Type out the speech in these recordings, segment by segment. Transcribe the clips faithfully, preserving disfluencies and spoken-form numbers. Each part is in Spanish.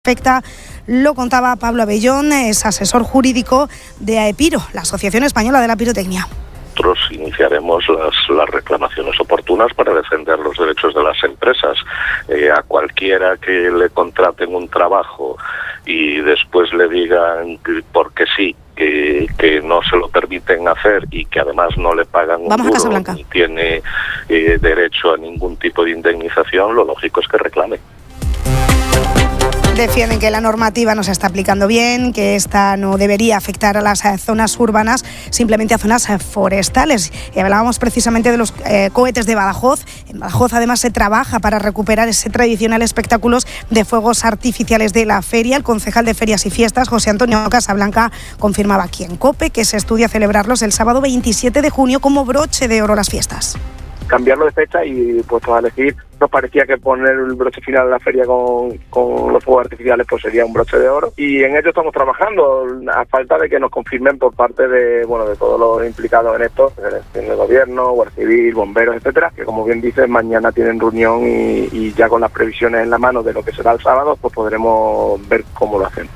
expecta. Lo contaba Pablo Abellón, es asesor jurídico de AEPIRO, la Asociación Española de la Pirotecnia. Nosotros iniciaremos las, las reclamaciones oportunas para defender los derechos de las empresas. Eh, a cualquiera que le contraten un trabajo y después le digan que, porque sí, que, que no se lo permiten hacer y que además no le pagan un Vamos duro ni tiene eh, derecho a ningún tipo de indemnización, lo lógico es que reclame. Defienden que la normativa no se está aplicando bien, que esta no debería afectar a las zonas urbanas, simplemente a zonas forestales. Y hablábamos precisamente de los eh, cohetes de Badajoz. En Badajoz además se trabaja para recuperar ese tradicional espectáculos de fuegos artificiales de la feria. El concejal de Ferias y Fiestas, José Antonio Casablanca, confirmaba aquí en COPE que se estudia celebrarlos el sábado veintisiete de junio como broche de oro las fiestas. Cambiarlo de fecha y puestos a elegir, nos parecía que poner el broche final de la feria con, con los fuegos artificiales pues sería un broche de oro, y en ello estamos trabajando a falta de que nos confirmen por parte de bueno de todos los implicados en esto, en el gobierno, Guardia Civil, bomberos, etcétera, que como bien dices mañana tienen reunión y, y ya con las previsiones en la mano de lo que será el sábado pues podremos ver cómo lo hacen.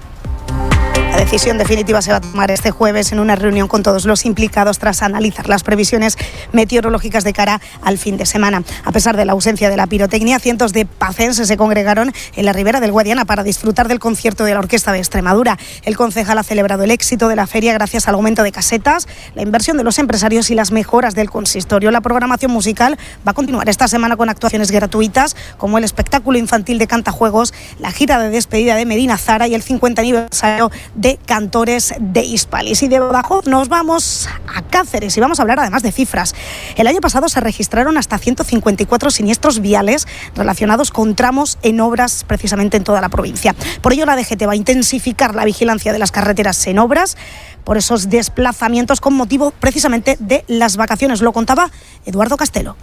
La decisión definitiva se va a tomar este jueves en una reunión con todos los implicados tras analizar las previsiones meteorológicas de cara al fin de semana. A pesar de la ausencia de la pirotecnia, cientos de pacenses se congregaron en la ribera del Guadiana para disfrutar del concierto de la Orquesta de Extremadura. El concejal ha celebrado el éxito de la feria gracias al aumento de casetas, la inversión de los empresarios y las mejoras del consistorio. La programación musical va a continuar esta semana con actuaciones gratuitas como el espectáculo infantil de Cantajuegos, la gira de despedida de Medina Zara y el cincuenta aniversario de de Cantores de Hispalis. Y de Badajoz nos vamos a Cáceres y vamos a hablar además de cifras. El año pasado se registraron hasta ciento cincuenta y cuatro siniestros viales relacionados con tramos en obras precisamente en toda la provincia. Por ello la D G T va a intensificar la vigilancia de las carreteras en obras por esos desplazamientos con motivo precisamente de las vacaciones. Lo contaba Eduardo Castelo.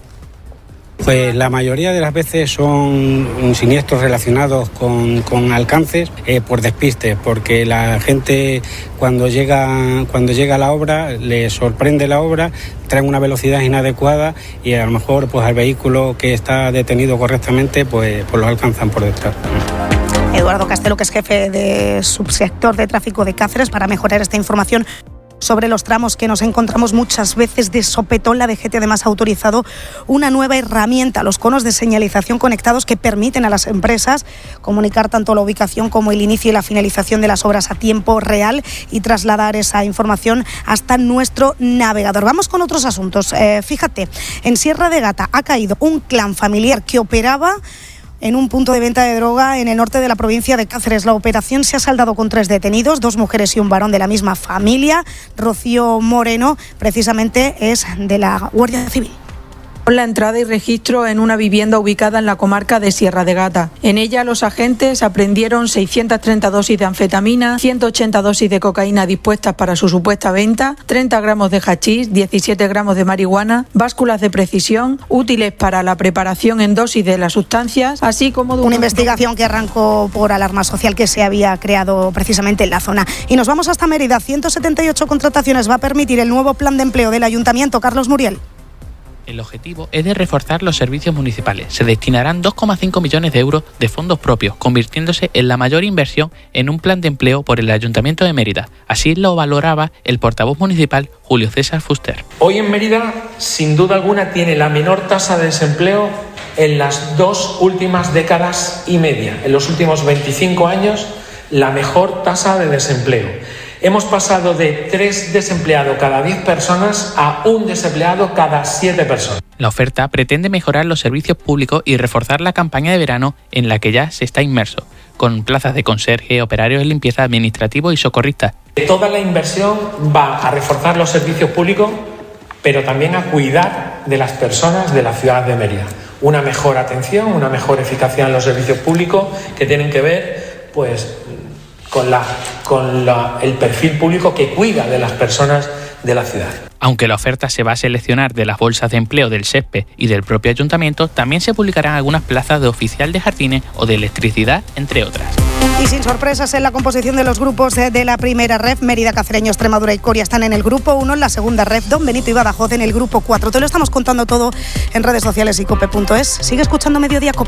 Pues la mayoría de las veces son siniestros relacionados con, con alcances eh, por despiste, porque la gente cuando llega cuando llega a la obra le sorprende la obra, traen una velocidad inadecuada y a lo mejor pues al vehículo que está detenido correctamente pues, pues lo alcanzan por detrás. Eduardo Castelo, que es jefe de subsector de tráfico de Cáceres, para mejorar esta información sobre los tramos que nos encontramos muchas veces de sopetón. La D G T además ha autorizado una nueva herramienta, los conos de señalización conectados, que permiten a las empresas comunicar tanto la ubicación como el inicio y la finalización de las obras a tiempo real y trasladar esa información hasta nuestro navegador. Vamos con otros asuntos. Eh, fíjate, en Sierra de Gata ha caído un clan familiar que operaba en un punto de venta de droga en el norte de la provincia de Cáceres. La operación se ha saldado con tres detenidos, dos mujeres y un varón de la misma familia. Rocío Moreno, precisamente, es de la Guardia Civil. La entrada y registro en una vivienda ubicada en la comarca de Sierra de Gata. En ella los agentes aprendieron seiscientas treinta dosis de anfetamina, ciento ochenta dosis de cocaína dispuestas para su supuesta venta, treinta gramos de hachís, diecisiete gramos de marihuana, básculas de precisión, útiles para la preparación en dosis de las sustancias, así como de una investigación que arrancó por alarma social que se había creado precisamente en la zona. Y nos vamos hasta Mérida. ciento setenta y ocho contrataciones va a permitir el nuevo plan de empleo del Ayuntamiento. Carlos Muriel. El objetivo es de reforzar los servicios municipales. Se destinarán dos coma cinco millones de euros de fondos propios, convirtiéndose en la mayor inversión en un plan de empleo por el Ayuntamiento de Mérida. Así lo valoraba el portavoz municipal Julio César Fuster. Hoy en Mérida, sin duda alguna, tiene la menor tasa de desempleo en las dos últimas décadas y media. En los últimos veinticinco años, la mejor tasa de desempleo. Hemos pasado de tres desempleados cada diez personas a un desempleado cada siete personas. La oferta pretende mejorar los servicios públicos y reforzar la campaña de verano en la que ya se está inmerso, con plazas de conserje, operarios de limpieza, administrativos y socorristas. Toda la inversión va a reforzar los servicios públicos, pero también a cuidar de las personas de la ciudad de Mérida. Una mejor atención, una mejor eficacia en los servicios públicos que tienen que ver, pues, con, la, con la, el perfil público que cuida de las personas de la ciudad. Aunque la oferta se va a seleccionar de las bolsas de empleo del S E P E y del propio ayuntamiento, también se publicarán algunas plazas de oficial de jardines o de electricidad, entre otras. Y sin sorpresas en la composición de los grupos de la primera ref, Mérida, Cacereño, Extremadura y Coria están en el grupo uno, en la segunda ref, Don Benito y Badajoz en el grupo cuatro. Te lo estamos contando todo en redes sociales y cope punto es. Sigue escuchando Mediodía Cope.